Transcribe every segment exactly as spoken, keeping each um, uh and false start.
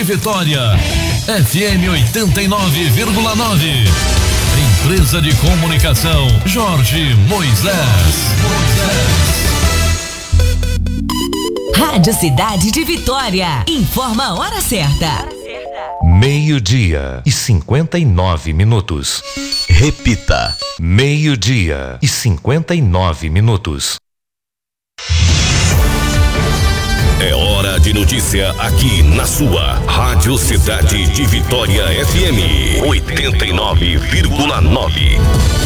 Vitória, F M oitenta e nove vírgula nove. Empresa de Comunicação Jorge Moisés. Rádio Cidade de Vitória. Informa a hora certa. Meio-dia e cinquenta e nove minutos. Repita. Meio-dia e cinquenta e nove minutos. É hora de notícia aqui na sua Rádio Cidade de Vitória F M oitenta e nove vírgula nove.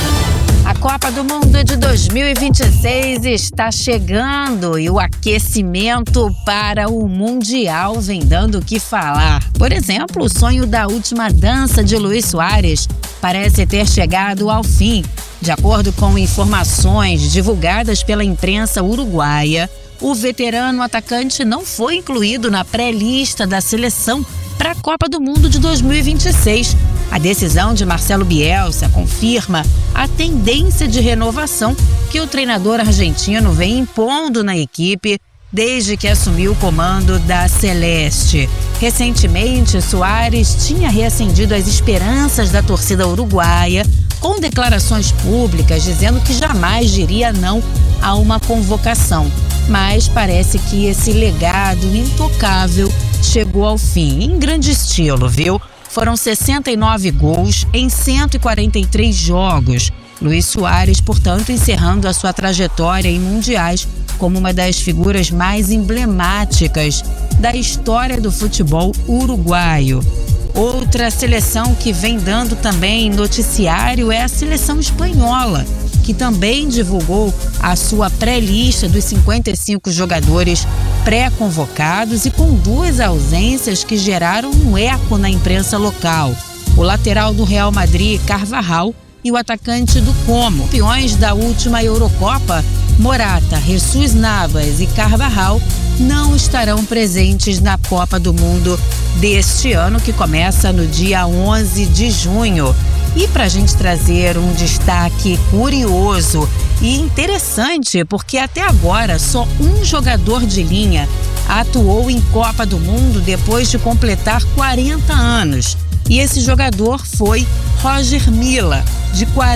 A Copa do Mundo de dois mil e vinte e seis está chegando e o aquecimento para o Mundial vem dando o que falar. Por exemplo, o sonho da última dança de Luis Soares parece ter chegado ao fim. De acordo com informações divulgadas pela imprensa uruguaia, o veterano atacante não foi incluído na pré-lista da seleção para a Copa do Mundo de dois mil e vinte e seis. A decisão de Marcelo Bielsa confirma a tendência de renovação que o treinador argentino vem impondo na equipe desde que assumiu o comando da Celeste. Recentemente, Soares tinha reacendido as esperanças da torcida uruguaia com declarações públicas dizendo que jamais diria não a uma convocação. Mas parece que esse legado intocável chegou ao fim, em grande estilo, viu? Foram sessenta e nove gols em cento e quarenta e três jogos. Luis Soares, portanto, encerrando a sua trajetória em mundiais como uma das figuras mais emblemáticas da história do futebol uruguaio. Outra seleção que vem dando também noticiário é a seleção espanhola, que também divulgou a sua pré-lista dos cinquenta e cinco jogadores pré-convocados e com duas ausências que geraram um eco na imprensa local. O lateral do Real Madrid, Carvajal, e o atacante do Como. Campeões da última Eurocopa, Morata, Jesus Navas e Carvajal não estarão presentes na Copa do Mundo deste ano, que começa no dia onze de junho. E para a gente trazer um destaque curioso e interessante, porque até agora só um jogador de linha atuou em Copa do Mundo depois de completar quarenta anos. E esse jogador foi Roger Milla, de quarenta